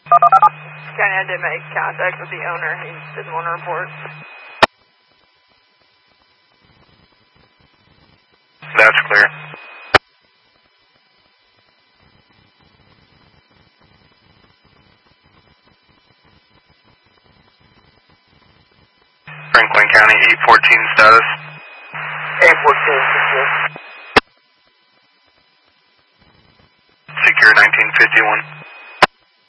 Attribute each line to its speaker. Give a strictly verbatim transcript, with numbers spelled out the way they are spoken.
Speaker 1: County, I did make contact with the owner. He didn't want to report.
Speaker 2: That's clear. Franklin County eight fourteen status.